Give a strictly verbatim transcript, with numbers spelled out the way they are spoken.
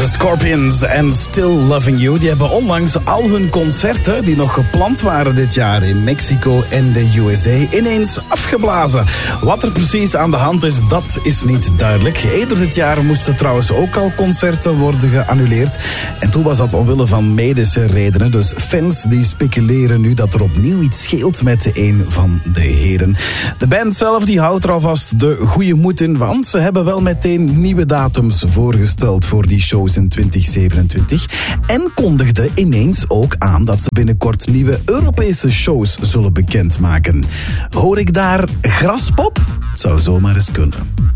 De Scorpions en Still Loving You, die hebben onlangs al hun concerten die nog gepland waren dit jaar in Mexico en de U S A ineens afgeblazen. Wat er precies aan de hand is, dat is niet duidelijk. Eerder dit jaar moesten trouwens ook al concerten worden geannuleerd. En toen was dat omwille van medische redenen. Dus fans die speculeren nu dat er opnieuw iets scheelt met een van de heren. De band zelf die houdt er alvast de goede moed in, want ze hebben wel meteen nieuwe datums voorgesteld voor die shows in twintig zevenentwintig. En kondigde ineens ook aan dat ze binnenkort nieuwe Europese shows zullen bekendmaken. Hoor ik daar Graspop? Het zou zomaar eens kunnen.